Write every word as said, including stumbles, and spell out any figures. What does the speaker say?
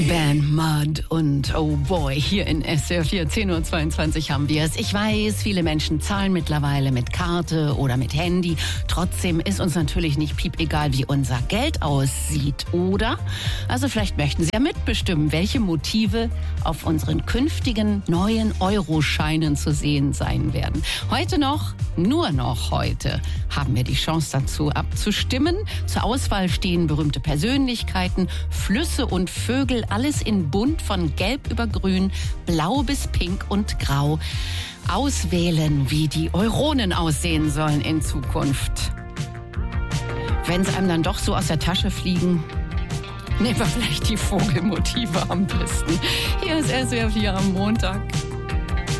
Band Mud und Oh Boy, hier in S R vier, zehn Uhr zweiundzwanzig haben wir es. Ich weiß, viele Menschen zahlen mittlerweile mit Karte oder mit Handy. Trotzdem ist uns natürlich nicht piepegal, wie unser Geld aussieht, oder? Also vielleicht möchten Sie ja mitbestimmen, welche Motive auf unseren künftigen neuen Euroscheinen zu sehen sein werden. Heute noch, nur noch heute, haben wir die Chance dazu abzustimmen. Zur Auswahl stehen berühmte Persönlichkeiten, Flüsse und Vögel, alles in bunt von gelb über grün, blau bis pink und grau. Auswählen, wie die Euronen aussehen sollen in Zukunft. Wenn sie einem dann doch so aus der Tasche fliegen, nehmen wir vielleicht die Vogelmotive am besten. Hier ist S R vier am Montag.